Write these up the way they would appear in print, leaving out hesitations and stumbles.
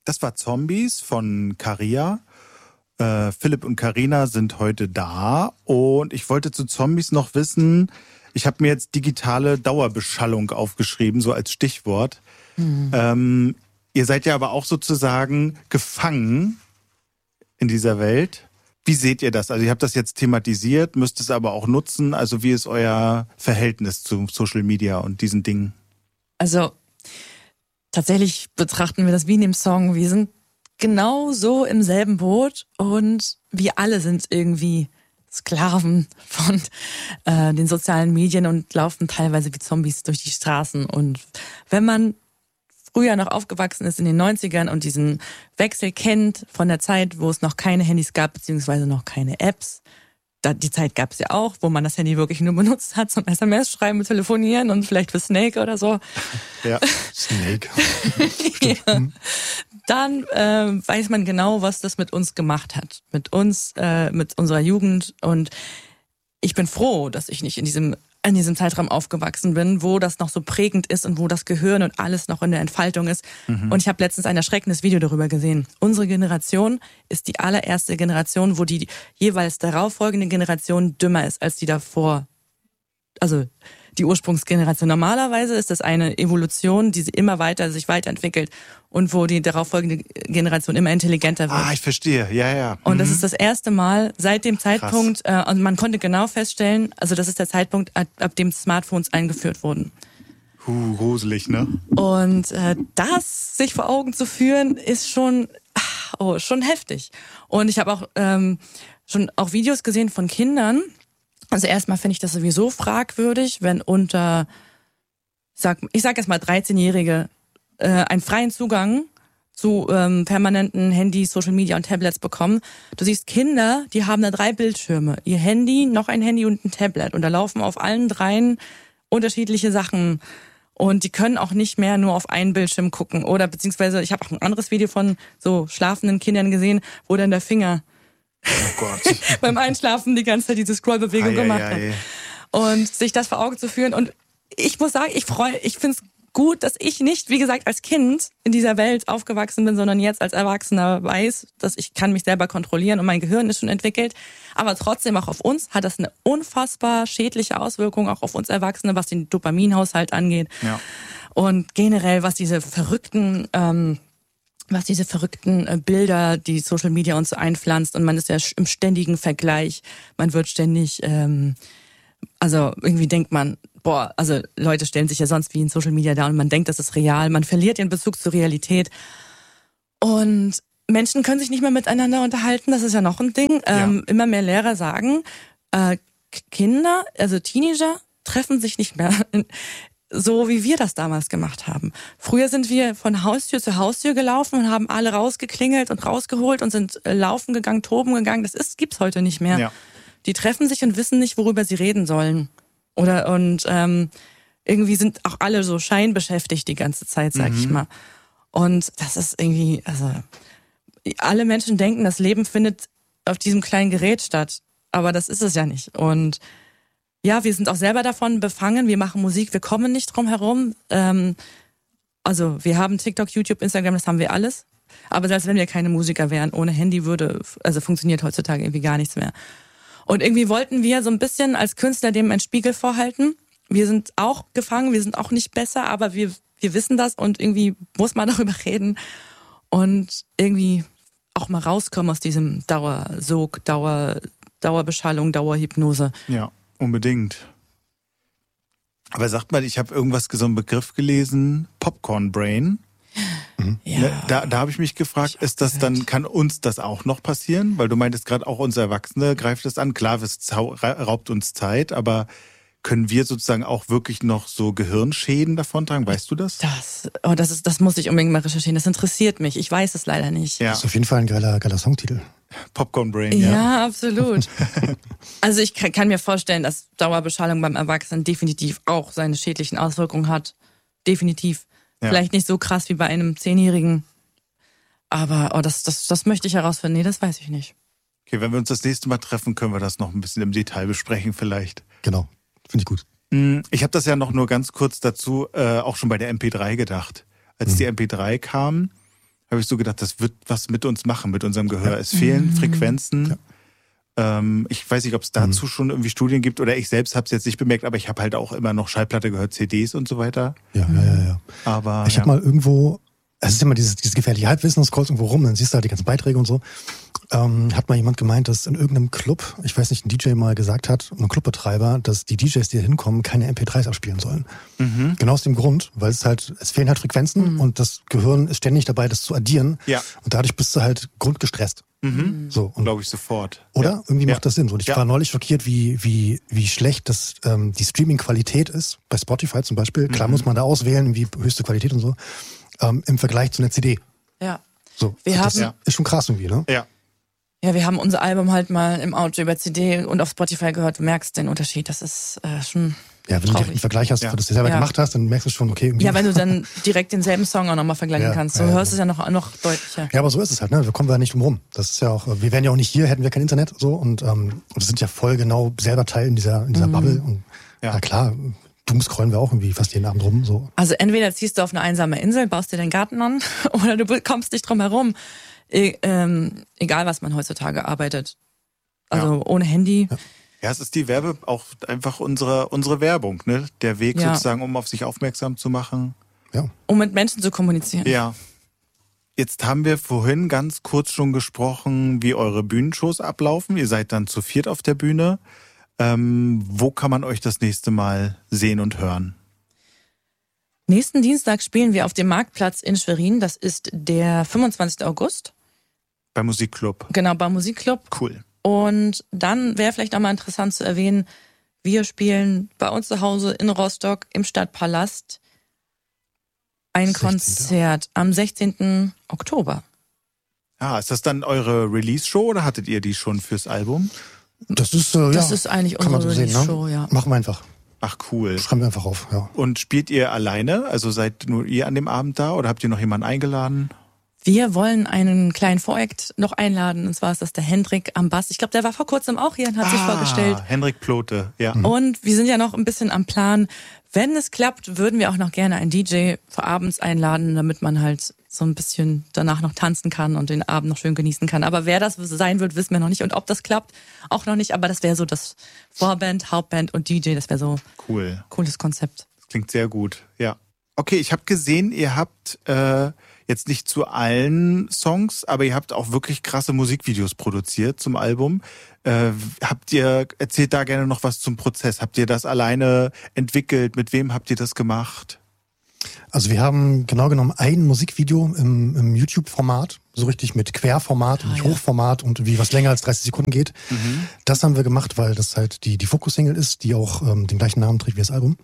Das war Zombies von Caria. Philipp und Carina sind heute da und ich wollte zu Zombies noch wissen, ich habe mir jetzt digitale Dauerbeschallung aufgeschrieben, so als Stichwort. Ihr seid ja aber auch sozusagen gefangen in dieser Welt. Wie seht ihr das? Also ihr habt das jetzt thematisiert, müsst es aber auch nutzen. Also wie ist euer Verhältnis zu Social Media und diesen Dingen? Also tatsächlich betrachten wir das wie in dem Song. Wir sind genau so im selben Boot und wir alle sind irgendwie Sklaven von den sozialen Medien und laufen teilweise wie Zombies durch die Straßen. Und wenn man früher noch aufgewachsen ist in den 90ern und diesen Wechsel kennt von der Zeit, wo es noch keine Handys gab, beziehungsweise noch keine Apps. Die Zeit gab es ja auch, wo man das Handy wirklich nur benutzt hat zum SMS-Schreiben, Telefonieren und vielleicht für Snake oder so. Ja, Snake. Ja. Dann weiß man genau, was das mit uns gemacht hat. Mit uns, mit unserer Jugend. Und ich bin froh, dass ich nicht in diesem Zeitraum aufgewachsen bin, wo das noch so prägend ist und wo das Gehirn und alles noch in der Entfaltung ist. Und ich habe letztens ein erschreckendes Video darüber gesehen. Unsere Generation ist die allererste Generation, wo die jeweils darauffolgende Generation dümmer ist als die davor. Also die Ursprungsgeneration. Normalerweise ist das eine Evolution, die sich weiterentwickelt und wo die darauffolgende Generation immer intelligenter wird. Ah, ich verstehe. Ja. Und das ist das erste Mal seit dem Zeitpunkt, und man konnte genau feststellen, also das ist der Zeitpunkt, ab dem Smartphones eingeführt wurden. Gruselig, ne? Und das sich vor Augen zu führen, ist schon heftig. Und ich habe auch schon auch Videos gesehen von Kindern. Also erstmal finde ich das sowieso fragwürdig, wenn ich sag jetzt mal 13-Jährige einen freien Zugang zu permanenten Handys, Social Media und Tablets bekommen. Du siehst Kinder, die haben da 3 Bildschirme. Ihr Handy, noch ein Handy und ein Tablet. Und da laufen auf allen 3 unterschiedliche Sachen. Und die können auch nicht mehr nur auf einen Bildschirm gucken. Oder beziehungsweise, ich habe auch ein anderes Video von so schlafenden Kindern gesehen, wo dann der Finger beim Einschlafen die ganze Zeit diese Scrollbewegung gemacht hat. Und sich das vor Augen zu führen. Und ich muss sagen, ich finde es gut, dass ich nicht, wie gesagt, als Kind in dieser Welt aufgewachsen bin, sondern jetzt als Erwachsener weiß, dass ich kann mich selber kontrollieren und mein Gehirn ist schon entwickelt. Aber trotzdem auch auf uns hat das eine unfassbar schädliche Auswirkung, auch auf uns Erwachsene, was den Dopaminhaushalt angeht. Ja. Und generell, was diese verrückten Bilder, die Social Media uns so einpflanzt, und man ist ja im ständigen Vergleich. Man wird ständig, also irgendwie denkt man, also Leute stellen sich ja sonst wie in Social Media dar und man denkt, das ist real. Man verliert den Bezug zur Realität. Und Menschen können sich nicht mehr miteinander unterhalten, das ist ja noch ein Ding. Immer mehr Lehrer sagen, Kinder, also Teenager, treffen sich nicht mehr so, wie wir das damals gemacht haben. Früher sind wir von Haustür zu Haustür gelaufen und haben alle rausgeklingelt und rausgeholt und sind laufen gegangen, toben gegangen. Gibt's heute nicht mehr. Ja. Die treffen sich und wissen nicht, worüber sie reden sollen. Irgendwie sind auch alle so scheinbeschäftigt die ganze Zeit, sag ich mal. Und das ist irgendwie, also alle Menschen denken, das Leben findet auf diesem kleinen Gerät statt. Aber das ist es ja nicht. Und ja, wir sind auch selber davon befangen. Wir machen Musik, wir kommen nicht drum herum. Also wir haben TikTok, YouTube, Instagram, das haben wir alles. Aber selbst wenn wir keine Musiker wären, ohne Handy funktioniert heutzutage irgendwie gar nichts mehr. Und irgendwie wollten wir so ein bisschen als Künstler dem einen Spiegel vorhalten. Wir sind auch gefangen, wir sind auch nicht besser, aber wir wissen das und irgendwie muss man darüber reden und irgendwie auch mal rauskommen aus diesem Dauersog, Dauerbeschallung, Dauerhypnose. Ja, unbedingt. Aber sagt mal, ich habe so einen Begriff gelesen, Popcorn Brain. Ja. Da habe ich mich gefragt, kann uns das auch noch passieren? Weil du meintest gerade auch uns Erwachsene greift das an. Klar, es raubt uns Zeit, aber können wir sozusagen auch wirklich noch so Gehirnschäden davontragen? Weißt du das? Das muss ich unbedingt mal recherchieren. Das interessiert mich. Ich weiß es leider nicht. Ja. Das ist auf jeden Fall ein geiler Songtitel. Popcorn Brain, ja. Ja, absolut. Also ich kann mir vorstellen, dass Dauerbeschallung beim Erwachsenen definitiv auch seine schädlichen Auswirkungen hat. Definitiv. Ja. Vielleicht nicht so krass wie bei einem 10-Jährigen. Aber das möchte ich herausfinden. Nee, das weiß ich nicht. Okay, wenn wir uns das nächste Mal treffen, können wir das noch ein bisschen im Detail besprechen vielleicht. Genau, finde ich gut. Ich habe das ja noch nur ganz kurz dazu auch schon bei der MP3 gedacht. Als die MP3 kam, habe habe ich so gedacht, das wird was mit uns machen, mit unserem Gehör. Es fehlen Frequenzen. Ja. Ich weiß nicht, ob es dazu schon irgendwie Studien gibt oder ich selbst habe es jetzt nicht bemerkt, aber ich habe halt auch immer noch Schallplatte gehört, CDs und so weiter. Ja. Aber ich habe mal irgendwo, es ist immer dieses gefährliche Halbwissen, du scrollst irgendwo rum, dann siehst du halt die ganzen Beiträge und so. Hat mal jemand gemeint, dass in irgendeinem Club, ich weiß nicht, ein DJ mal gesagt hat, ein Clubbetreiber, dass die DJs, die da hinkommen, keine MP3s abspielen sollen. Genau aus dem Grund, weil es fehlen halt Frequenzen und das Gehirn ist ständig dabei, das zu addieren. Ja. Und dadurch bist du halt grundgestresst. So, und glaube ich sofort. oder? Ja. Irgendwie macht das Sinn. Und ich war neulich schockiert, wie schlecht das, die Streaming-Qualität ist. Bei Spotify zum Beispiel. Klar muss man da auswählen, wie höchste Qualität und so. Im Vergleich zu einer CD. Ja. So. Wir das haben- ist schon krass irgendwie, ne? Ja. Ja, wir haben unser Album halt mal im Auto über CD und auf Spotify gehört. Du merkst den Unterschied. Das ist schon Ja, wenn du traurig. direkt einen Vergleich hast, wenn du das selber Ja. gemacht hast, dann merkst du schon, okay, irgendwie. Ja, wenn du dann direkt denselben Song auch nochmal vergleichen Ja, kannst. Du ja, hörst ja. es ja noch deutlicher. Ja, aber so ist es halt, ne? Wir kommen da nicht drum rum. Das ist ja auch, wir wären ja auch nicht hier, hätten wir kein Internet, so. Und wir sind ja voll genau selber Teil in dieser Bubble. Und Ja. ja klar, doomscrollen wir auch irgendwie fast jeden Abend rum, so. Also entweder ziehst du auf eine einsame Insel, baust dir deinen Garten an oder du kommst nicht drum herum. Egal, was man heutzutage arbeitet. Also ohne Handy. Ja, es ist die auch einfach unsere Werbung, ne? Der Weg Ja. sozusagen, um auf sich aufmerksam zu machen. Ja. Um mit Menschen zu kommunizieren. Ja. Jetzt haben wir vorhin ganz kurz schon gesprochen, wie eure Bühnenshows ablaufen. Ihr seid dann zu viert auf der Bühne. Wo kann man euch das nächste Mal sehen und hören? Nächsten Dienstag spielen wir auf dem Marktplatz in Schwerin. Das ist der 25. August. Beim Musikclub. Genau, beim Musikclub. Cool. Und dann wäre vielleicht auch mal interessant zu erwähnen, wir spielen bei uns zu Hause in Rostock im Stadtpalast ein 16. Konzert am 16. Oktober. Ah, ist das dann eure Release-Show oder hattet ihr die schon fürs Album? Das ist, Das ist eigentlich kann man unsere so sehen, ne? Release-Show, ja. Machen wir einfach. Ach, cool. Schreiben wir einfach auf, ja. Und spielt ihr alleine? Also seid nur ihr an dem Abend da oder habt ihr noch jemanden eingeladen? Wir wollen einen kleinen Voreact noch einladen, und zwar ist das der Hendrik am Bass. Ich glaube, der war vor kurzem auch hier und hat sich vorgestellt. Hendrik Plote, ja. Und wir sind ja noch ein bisschen am Plan. Wenn es klappt, würden wir auch noch gerne einen DJ für abends einladen, damit man halt so ein bisschen danach noch tanzen kann und den Abend noch schön genießen kann. Aber wer das sein wird, wissen wir noch nicht. Und ob das klappt, auch noch nicht. Aber das wäre so das Vorband, Hauptband und DJ. Das wäre so Cool. cooles Konzept. Das klingt sehr gut, ja. Okay, ich habe gesehen, ihr habt jetzt nicht zu allen Songs, aber ihr habt auch wirklich krasse Musikvideos produziert zum Album. Erzählt da gerne noch was zum Prozess. Habt ihr das alleine entwickelt? Mit wem habt ihr das gemacht? Also wir haben genau genommen ein Musikvideo im YouTube-Format, so richtig mit Querformat und nicht Hochformat und wie was länger als 30 Sekunden geht. Das haben wir gemacht, weil das halt die Fokus-Single ist, die auch den gleichen Namen trägt wie das Album.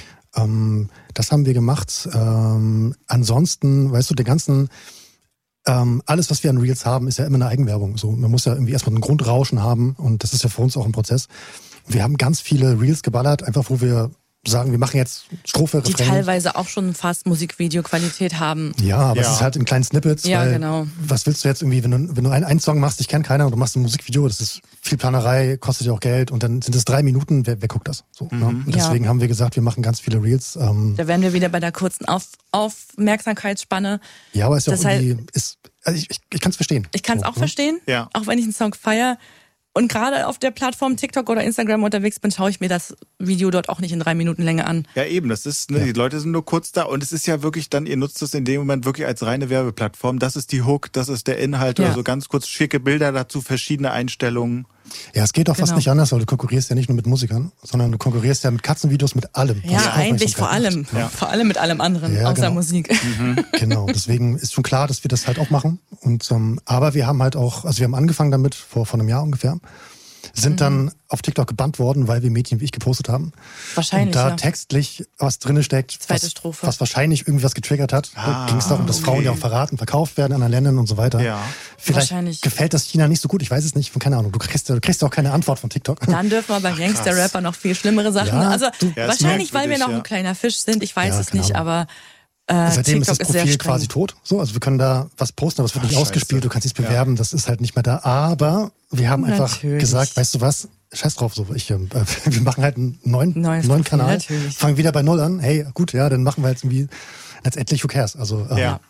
Das haben wir gemacht. Ansonsten, weißt du, der ganzen alles, was wir an Reels haben, ist ja immer eine Eigenwerbung. So, man muss ja irgendwie erstmal ein Grundrauschen haben und das ist ja für uns auch ein Prozess. Wir haben ganz viele Reels geballert, einfach wo wir sagen, wir machen jetzt Strophe, Die Refrain. teilweise auch schon fast Musikvideo-Qualität haben. Ja, aber Ja. es ist halt in kleinen Snippets. Ja, weil genau. Was willst du jetzt irgendwie, wenn du einen Song machst, ich kenne keiner und du machst ein Musikvideo, das ist viel Planerei, kostet ja auch Geld und dann sind es 3 Minuten, wer guckt das? So, ne? Und deswegen haben wir gesagt, wir machen ganz viele Reels. Da wären wir wieder bei der kurzen Aufmerksamkeitsspanne. Ja, aber ist ja auch Das heißt- irgendwie, also ich kann es verstehen. Ich kann es So, auch ne? verstehen, Ja. auch wenn ich einen Song feiere. Und gerade auf der Plattform TikTok oder Instagram unterwegs bin, schaue ich mir das Video dort auch nicht in 3 Minuten Länge an. Ja, eben, das ist, ne, die Leute sind nur kurz da und es ist ja wirklich dann, ihr nutzt es in dem Moment wirklich als reine Werbeplattform. Das ist die Hook, das ist der Inhalt, Ja. also ganz kurz schicke Bilder dazu, verschiedene Einstellungen. Ja, es geht doch fast Genau. nicht anders, weil du konkurrierst ja nicht nur mit Musikern, sondern du konkurrierst ja mit Katzenvideos, mit allem. was Ja, eigentlich Aufmerksamkeit vor allem. macht. Ja. Vor allem mit allem anderen, Ja, außer genau. Musik. Genau, deswegen ist schon klar, dass wir das halt auch machen. Und aber wir haben halt auch, also wir haben angefangen damit vor einem Jahr ungefähr, sind dann auf TikTok gebannt worden, weil wir Mädchen wie ich gepostet haben. Wahrscheinlich, Und da ja. textlich was drinne steckt, Zweite Strophe. was wahrscheinlich irgendwas getriggert hat. Ging es darum, dass Frauen ja auch verraten, verkauft werden in anderen Ländern und so weiter. Ja. Vielleicht Wahrscheinlich. gefällt das China nicht so gut, ich weiß es nicht, keine Ahnung. Du kriegst auch keine Antwort von TikTok. Dann dürfen wir bei Gangster-Rapper noch viel schlimmere Sachen. Ja, Also Ja, ist wahrscheinlich, weil wir merkwürdig, noch ja. ein kleiner Fisch sind. Ich weiß Ja, es keine nicht, Ahnung. aber Seitdem TikTok ist das sehr Profil streng. quasi tot. So, also wir können da was posten, aber es wird nicht Scheiße. ausgespielt, du kannst nichts bewerben, das ist halt nicht mehr da. Aber wir haben einfach Natürlich. gesagt, weißt du was, scheiß drauf, so wir machen halt einen neuen Neues Profil, Kanal, natürlich. fangen wieder bei Null an. Hey, gut, ja, dann machen wir jetzt irgendwie letztendlich who cares. Also Ja.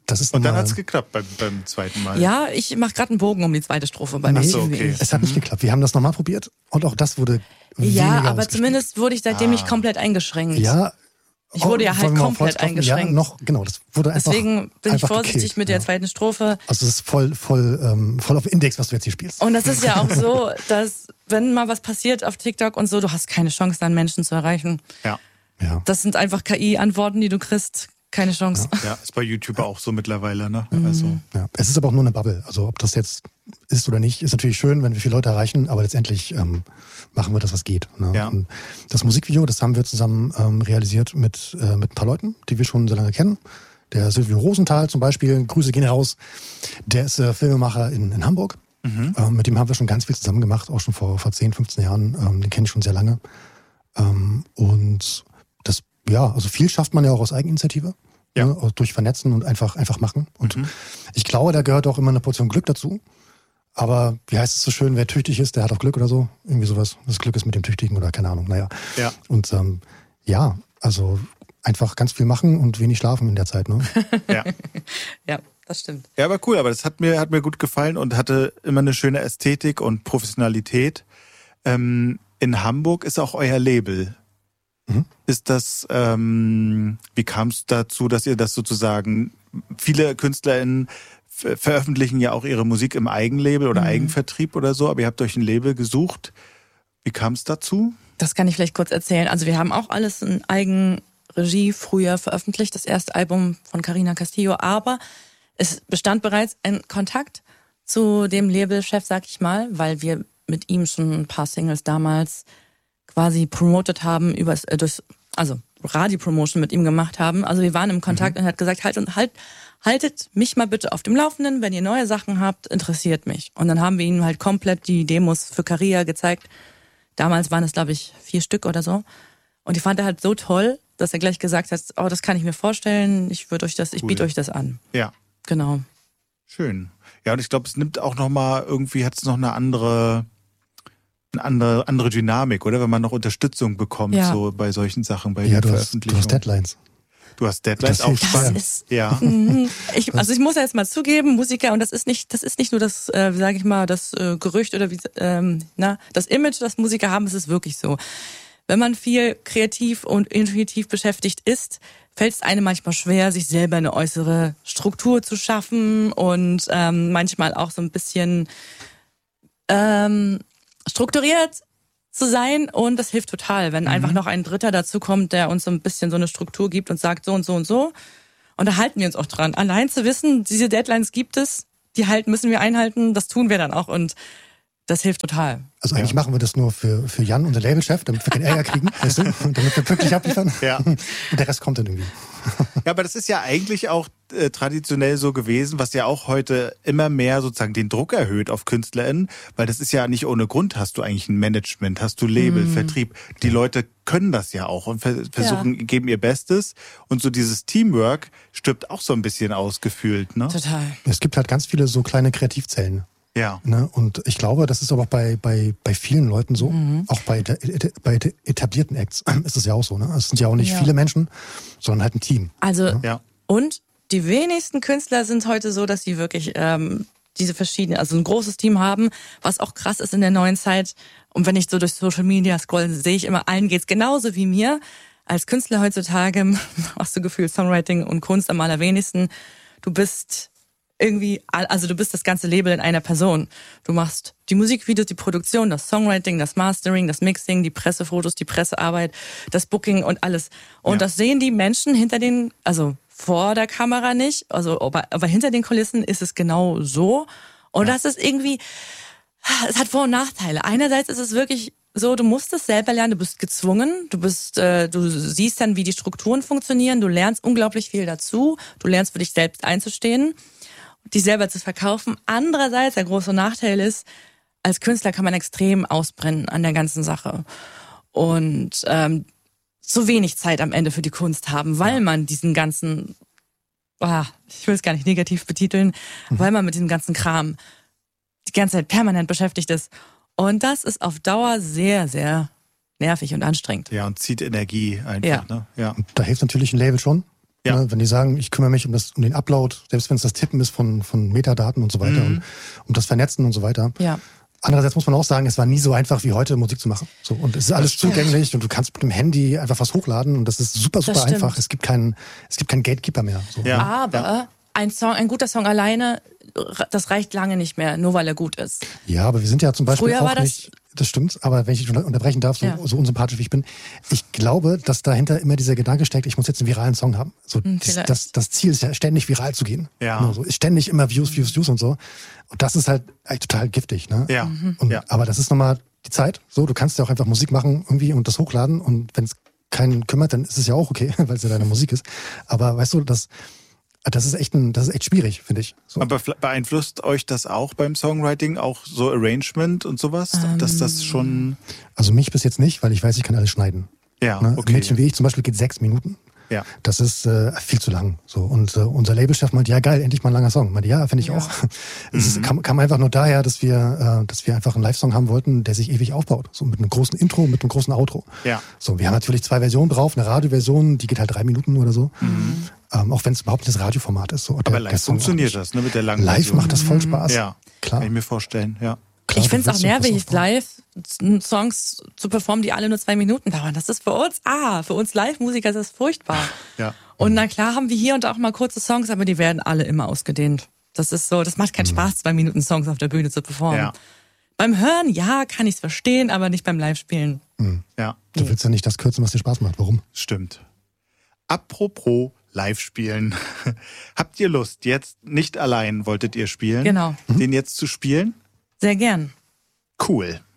Das ist und dann hat's geklappt beim zweiten Mal. Ja, ich mache gerade einen Bogen um die zweite Strophe bei mir. Ach so, okay. Es hat nicht geklappt. Wir haben das nochmal probiert und auch das wurde weniger Ja, aber ausgespielt. zumindest wurde ich seitdem nicht komplett eingescheingeschränkt. Ja. Ich wurde ja halt komplett eingeschränkt. Ja, genau, das wurde einfach. Deswegen bin ich vorsichtig gekillt, mit der zweiten Strophe. Also es ist voll auf Index, was du jetzt hier spielst. Und das ist ja auch so, dass wenn mal was passiert auf TikTok und so, du hast keine Chance, dann Menschen zu erreichen. Ja. Das sind einfach KI-Antworten, die du kriegst. Keine Chance. Ja, ist bei YouTube auch so mittlerweile, ne? Also. Ja. Es ist aber auch nur eine Bubble. Also ob das jetzt ist oder nicht, ist natürlich schön, wenn wir viele Leute erreichen, aber letztendlich machen wir das, was geht. Ne? Ja. Und das Musikvideo, das haben wir zusammen realisiert mit ein paar Leuten, die wir schon sehr lange kennen. Der Silvio Rosenthal zum Beispiel, Grüße gehen raus. Der ist Filmemacher in Hamburg. Mit dem haben wir schon ganz viel zusammen gemacht, auch schon vor 10, 15 Jahren. Den kenne ich schon sehr lange. Und das, ja, also viel schafft man ja auch aus Eigeninitiative. Ja. Ne, durch Vernetzen und einfach machen. Und ich glaube, da gehört auch immer eine Portion Glück dazu. Aber wie heißt es so schön, wer tüchtig ist, der hat auch Glück oder so. Irgendwie sowas. Das Glück ist mit dem Tüchtigen oder keine Ahnung. Naja. Ja. Und ja, also einfach ganz viel machen und wenig schlafen in der Zeit. Ne? Ja. Ja, das stimmt. Ja, aber cool, aber das hat mir gut gefallen und hatte immer eine schöne Ästhetik und Professionalität. In Hamburg ist auch euer Label. Ist das, wie kam es dazu, dass ihr das sozusagen, viele KünstlerInnen veröffentlichen ja auch ihre Musik im Eigenlabel oder Eigenvertrieb oder so, aber ihr habt euch ein Label gesucht. Wie kam es dazu? Das kann ich vielleicht kurz erzählen. Also wir haben auch alles in Eigenregie früher veröffentlicht, das erste Album von Carina Castillo, aber es bestand bereits ein Kontakt zu dem Labelchef, sag ich mal, weil wir mit ihm schon ein paar Singles damals quasi promotet haben, also Radiopromotion mit ihm gemacht haben. Also wir waren im Kontakt und er hat gesagt, haltet mich mal bitte auf dem Laufenden, wenn ihr neue Sachen habt, interessiert mich. Und dann haben wir ihm halt komplett die Demos für Caria gezeigt. Damals waren es, glaube ich, 4 Stück oder so. Und die fand er halt so toll, dass er gleich gesagt hat, oh, das kann ich mir vorstellen, ich biete euch das an. Ja. Genau. Schön. Ja, und ich glaube, es nimmt auch nochmal, irgendwie hat es noch eine andere Dynamik, oder? Wenn man noch Unterstützung bekommt, so bei solchen Sachen, bei den Veröffentlichungen. Du hast Deadlines. Du hast Deadlines auch. Das ist, ja. Ich muss ja jetzt mal zugeben, Musiker, und das ist nicht nur das, sage ich mal, das Gerücht oder das Image, das Musiker haben, es ist wirklich so. Wenn man viel kreativ und intuitiv beschäftigt ist, fällt es einem manchmal schwer, sich selber eine äußere Struktur zu schaffen und manchmal auch so ein bisschen strukturiert zu sein, und das hilft total, wenn einfach noch ein Dritter dazu kommt, der uns so ein bisschen so eine Struktur gibt und sagt so und so und so. Und da halten wir uns auch dran. Allein zu wissen, diese Deadlines gibt es, müssen wir einhalten, das tun wir dann auch, und das hilft total. Also eigentlich machen wir das nur für Jan, unser Labelchef, damit wir keinen Ärger kriegen, weißt du? Damit wir wirklich abliefern. Ja. Und der Rest kommt dann irgendwie. Ja, aber das ist ja eigentlich auch traditionell so gewesen, was ja auch heute immer mehr sozusagen den Druck erhöht auf KünstlerInnen, weil das ist ja nicht ohne Grund, hast du eigentlich ein Management, hast du Label, Vertrieb. Die Leute können das ja auch und versuchen, geben ihr Bestes, und so dieses Teamwork stirbt auch so ein bisschen ausgefühlt, ne? Total. Es gibt halt ganz viele so kleine Kreativzellen. Ja. Ne? Und ich glaube, das ist aber auch bei vielen Leuten so. Auch bei etablierten Acts ist es ja auch so. Ne? Es sind ja auch nicht viele Menschen, sondern halt ein Team. Also, ja. Und die wenigsten Künstler sind heute so, dass sie wirklich diese verschiedenen, also ein großes Team haben, was auch krass ist in der neuen Zeit. Und wenn ich so durch Social Media scroll, sehe ich immer, allen geht's genauso wie mir. Als Künstler heutzutage hast du Gefühl, Songwriting und Kunst am allerwenigsten. Du bist das ganze Label in einer Person. Du machst die Musikvideos, die Produktion, das Songwriting, das Mastering, das Mixing, die Pressefotos, die Pressearbeit, das Booking und alles. Und das sehen die Menschen vor der Kamera nicht, aber hinter den Kulissen ist es genau so. Und das ist irgendwie, es hat Vor- und Nachteile. Einerseits ist es wirklich so, du musst es selber lernen, du bist gezwungen, du siehst dann, wie die Strukturen funktionieren, du lernst unglaublich viel dazu, du lernst für dich selbst einzustehen, die selber zu verkaufen. Andererseits, der große Nachteil ist, als Künstler kann man extrem ausbrennen an der ganzen Sache. Und zu wenig Zeit am Ende für die Kunst haben, weil man diesen ganzen, ich will es gar nicht negativ betiteln, weil man mit diesem ganzen Kram die ganze Zeit permanent beschäftigt ist. Und das ist auf Dauer sehr, sehr nervig und anstrengend. Ja, und zieht Energie einfach. Ja. Ne? Ja. Und da hilft natürlich ein Label schon. Ja. Ne? Wenn die sagen, ich kümmere mich um den Upload, selbst wenn es das Tippen ist von Metadaten und so weiter und um das Vernetzen und so weiter. Ja. Andererseits muss man auch sagen, es war nie so einfach wie heute, Musik zu machen. So, und es ist alles zugänglich und du kannst mit dem Handy einfach was hochladen und das ist super einfach. Es gibt keinen Gatekeeper mehr. So. Ja. Aber ein guter Song alleine, das reicht lange nicht mehr, nur weil er gut ist. Ja, aber wir sind ja zum Beispiel Früher auch war das nicht, das stimmt, aber wenn ich dich unterbrechen darf, so unsympathisch wie ich bin, ich glaube, dass dahinter immer dieser Gedanke steckt, ich muss jetzt einen viralen Song haben. So, das Ziel ist ja ständig viral zu gehen. Ja. Ne, so, ständig immer Views und so. Und das ist halt echt total giftig. Ne? Ja. Aber das ist nochmal die Zeit. So, du kannst ja auch einfach Musik machen irgendwie und das hochladen und wenn es keinen kümmert, dann ist es ja auch okay, weil es ja deine Musik ist. Aber weißt du, das ist echt schwierig, finde ich. So. Aber beeinflusst euch das auch beim Songwriting, auch so Arrangement und sowas, dass das schon... Also mich bis jetzt nicht, weil ich weiß, ich kann alles schneiden. Ja, ne? okay. Ein Mädchen wie ich zum Beispiel geht 6 Minuten. Ja. Das ist viel zu lang. So. Und unser Labelchef meinte, ja geil, endlich mal ein langer Song. Ich meinte, ja, finde ich auch. Es kam einfach nur daher, dass wir einfach einen Live-Song haben wollten, der sich ewig aufbaut. So mit einem großen Intro, mit einem großen Outro. Ja. So, wir haben natürlich 2 Versionen drauf, eine Radioversion, die geht halt 3 Minuten oder so. Auch wenn es überhaupt nicht das Radioformat ist. So. Aber live funktioniert das, ne, mit der langen Live Version. macht das voll Spaß. Ja, klar. Kann ich mir vorstellen, ja. Klar, ich finde es auch nervig, aufbauen. live Songs zu performen, die alle nur 2 Minuten dauern. Das ist für uns Live-Musiker ist das furchtbar. Ja. Und na klar haben wir hier und da auch mal kurze Songs, aber die werden alle immer ausgedehnt. Das ist so, das macht keinen Spaß, 2 Minuten Songs auf der Bühne zu performen. Ja. Beim Hören, ja, kann ich es verstehen, aber nicht beim Live-Spielen. Ja, Du willst ja nicht das kürzen, was dir Spaß macht. Warum? stimmt. Apropos Live-Spielen. Habt ihr Lust, jetzt nicht allein wolltet ihr spielen? Genau. Den jetzt zu spielen? Sehr gern. Cool.